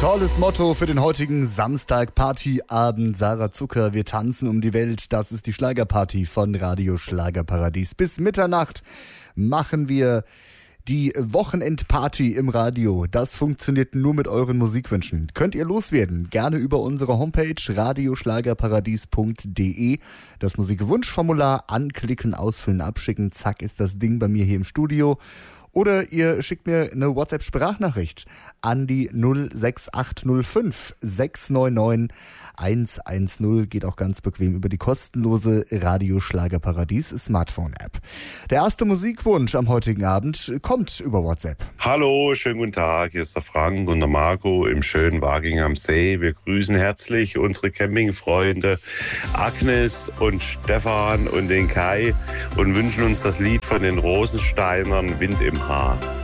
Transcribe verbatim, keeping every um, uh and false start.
Tolles Motto für den heutigen Samstag, Partyabend. Sarah Zucker, wir tanzen um die Welt. Das ist die Schlagerparty von Radio Schlagerparadies. Bis Mitternacht machen wir die Wochenendparty im Radio. Das funktioniert nur mit euren Musikwünschen. Könnt ihr loswerden? Gerne über unsere Homepage radioschlagerparadies punkt de. Das Musikwunschformular anklicken, ausfüllen, abschicken. Zack ist das Ding bei mir hier im Studio. Oder ihr schickt mir eine WhatsApp-Sprachnachricht an die null sechs acht null fünf sechs neun neun eins eins null. Geht auch ganz bequem über die kostenlose Radio Schlagerparadies Smartphone-App. Der erste Musikwunsch am heutigen Abend kommt über WhatsApp. Hallo, schönen guten Tag. Hier ist der Frank und der Marco im schönen Waging am See. Wir grüßen herzlich unsere Campingfreunde Agnes und Stefan und den Kai und wünschen uns das Lied von den Rosensteinern Wind im Haar.